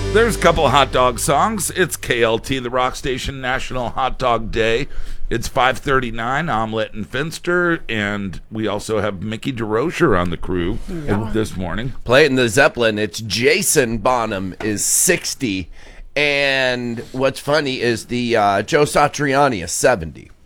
There's a couple of hot dog songs. It's KLT, the Rock Station National Hot Dog Day. It's 5:39, Omelette and Finster, and we also have Mickey DeRocher on the crew this morning. Playing the Zeppelin, it's Jason Bonham is 60, and what's funny is the Joe Satriani is 70.